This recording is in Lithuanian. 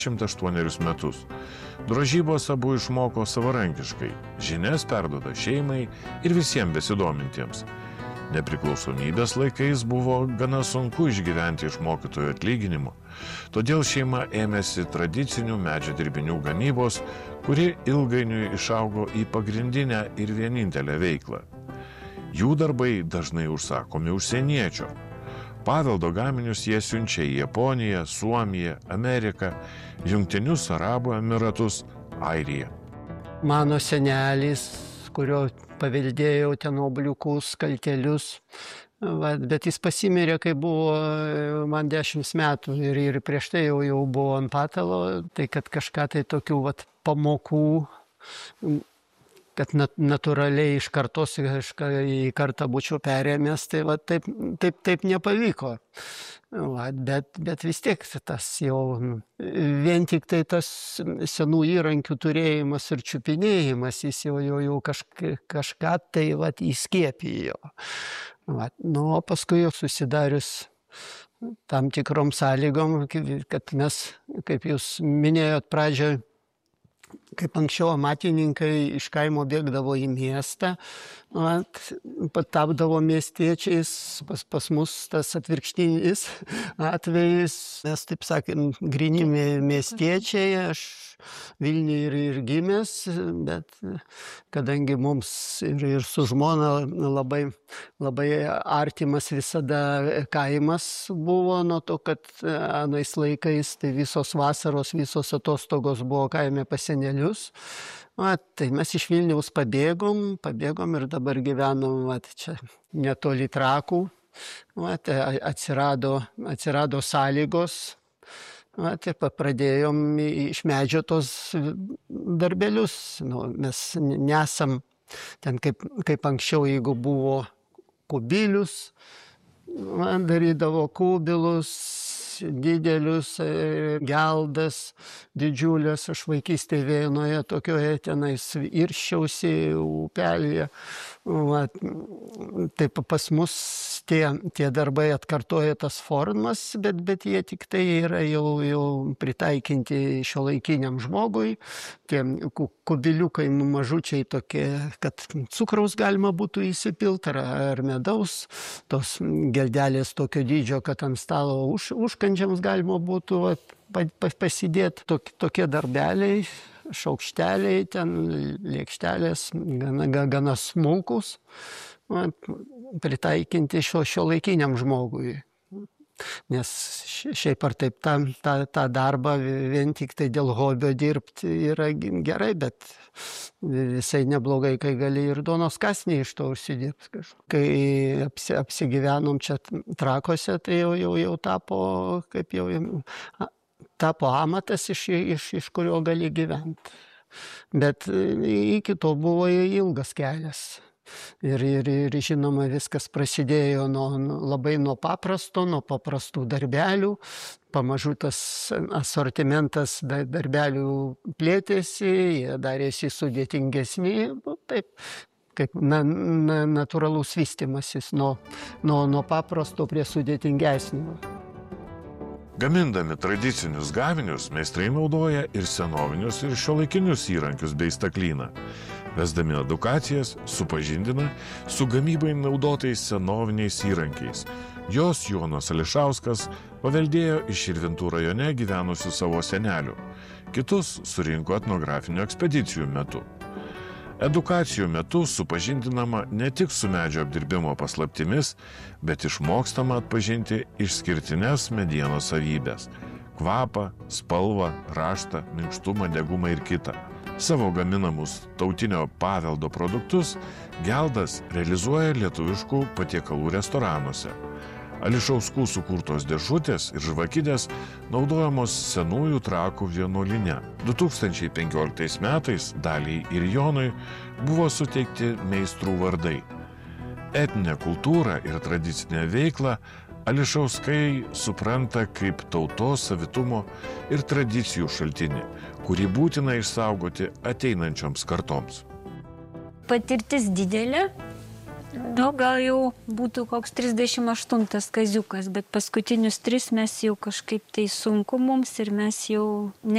108 metus. Drožybos abu išmoko savarankiškai, žinias perduoda šeimai ir visiems besidomintiems. Nepriklausomybės laikais buvo gana sunku išgyventi iš mokytojų atlyginimų, todėl šeima ėmėsi tradicinių medžio dirbinių gamybos, kuri ilgainiui išaugo į pagrindinę ir vienintelę veiklą. Jų darbai dažnai užsakomi užsieniečio. Paveldo gaminius jie siunčia į Japoniją, Suomiją, Ameriką, Jungtinius Arabų Emiratus, Airiją. Mano senelis, kurio paveldėjau ten obliukus, kaltelius, bet jis pasimirė, kai buvo man 10 metų ir prieš tai jau buvo ant patalo, tai kad kažką tai tokių pamokų, kad natūraliai iš kartos į kartą būčiau perėmęs, tai taip nepavyko. Bet vis tiek tas jau vien tik tai tas senų įrankių turėjimas ir čiupinėjimas, jis jau kažką tai įskiepijo. O paskui jau susidarius tam tikrom sąlygom, kad mes, kaip jūs minėjot pradžioje, kaip anksčiau amatininkai iš kaimo bėgdavo į miestą, tapdavo miestiečiais, pas mus tas atvirkštinis atvejis, mes taip sakėm, gryni miestiečiai, aš Vilniuje ir gimęs, bet kadangi mums ir su žmona labai artimas visada kaimas buvo, nuo to, kad anais laikais tai visos vasaros, visos atostogos buvo kaime pas senelius. Tai mes iš Vilniaus pabėgom ir dabar gyvenom čia netoli Trakų. Atsirado sąlygos. Ir pradėjom iš medžio tos darbelius. Mes nesam ten kaip anksčiau, jeigu buvo kubilius, darydavo kubilus, didelius, geldas, didžiulės. Aš vaikystėje vienoje tokioje tenais irščiausi upelėje. Taip pas mus tie darbai atkartoja tas formas, bet jie tik tai yra jau pritaikinti šiuolaikiniam žmogui. Tie kubiliukai mažučiai tokie, kad cukraus galima būtų įsipilti ar medaus, tos geldelės tokio dydžio, kad ant stalo užkandžiams galima būtų pasidėti. Tokie darbeliai, šaukšteliai, ten lėkštelės gana smulkus, pritaikinti šiuolaikiniam žmogui. Nes šiaip ar taip tą darbą vien tik tai dėl hobio dirbti yra gerai, bet visai neblogai, kai gali ir duonos kąsnį iš to užsidirbti. Kai apsigyvenom čia Trakuose, tai jau tapo amatas, iš kurio gali gyventi. Bet iki to buvo ilgas kelias. Ir žinoma, viskas prasidėjo labai nuo paprastų darbelių. Pamažu tas asortimentas darbelių plėtėsi, jie darėsi sudėtingesni. Taip, kaip natūralus vystymasis nuo paprasto prie sudėtingesnio. Gamindami tradicinius gaminius meistrai naudoja ir senovinius, ir šiuolaikinius įrankius bei staklyną. Vesdami edukacijas supažindina su gamybai naudotais senoviniais įrankiais. Jos Jonas Ališauskas paveldėjo iš Širvintų rajone gyvenusių savo senelių. Kitus surinko etnografinių ekspedicijų metu. Edukacijų metu supažindinama ne tik su medžio apdirbimo paslaptimis, bet išmokstama atpažinti išskirtines medienos savybės – kvapą, spalvą, raštą, minkštumą, degumą ir kitą. Savo gaminamus tautinio paveldo produktus Geldas realizuoja lietuviškų patiekalų restoranuose. Ališauskų sukurtos dėžutės ir žvakidės naudojamos senųjų Trakų vienuolyne. 2015 metais Daliai ir Jonui buvo suteikti meistrų vardai. Etninę kultūrą ir tradicinę veiklą Ališauskai supranta kaip tautos savitumo ir tradicijų šaltinį, kurį būtina išsaugoti ateinančioms kartoms. Patirtis didelė. Gal jau būtų koks 38 kaziukas, bet paskutinius 3 mes jau kažkaip tai sunku mums ir mes jau